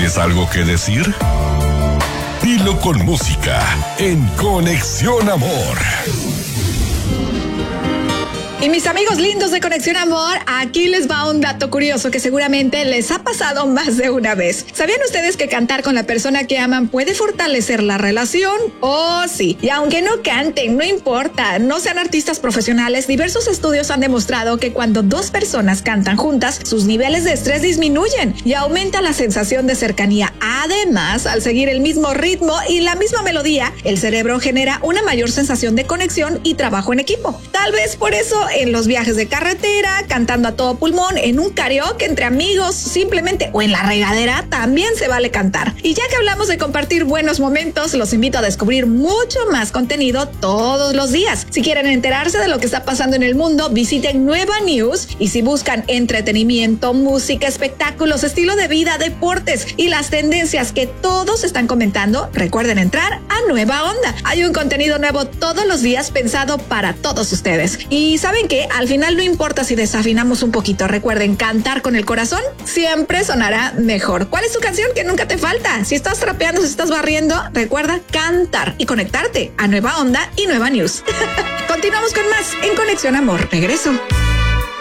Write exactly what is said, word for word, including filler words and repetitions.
¿Tienes algo que decir? Dilo con música en Conexión Amor. Y mis amigos lindos de Conexión Amor, aquí les va un dato curioso que seguramente les ha pasado más de una vez. ¿Sabían ustedes que cantar con la persona que aman puede fortalecer la relación? Oh, sí. Y aunque no canten, no importa, no sean artistas profesionales, diversos estudios han demostrado que cuando dos personas cantan juntas, sus niveles de estrés disminuyen y aumenta la sensación de cercanía. Además, al seguir el mismo ritmo y la misma melodía, el cerebro genera una mayor sensación de conexión y trabajo en equipo. Tal vez por eso en los viajes de carretera, cantando a todo pulmón, en un karaoke entre amigos, simplemente, o en la regadera, también se vale cantar. Y ya que hablamos de compartir buenos momentos, los invito a descubrir mucho más contenido todos los días. Si quieren enterarse de lo que está pasando en el mundo, visiten Nueva News, y si buscan entretenimiento, música, espectáculos, estilo de vida, deportes y las tendencias que todos están comentando, recuerden entrar a Nueva Onda. Hay un contenido nuevo todos los días pensado para todos ustedes. Y ¿saben qué? Al final no importa si desafinamos un poquito. Recuerden, cantar con el corazón siempre sonará mejor. ¿Cuál es tu canción que nunca te falta? Si estás trapeando, si estás barriendo, recuerda cantar y conectarte a Nueva Onda y Nueva News. Continuamos con más en Conexión Amor. Regreso.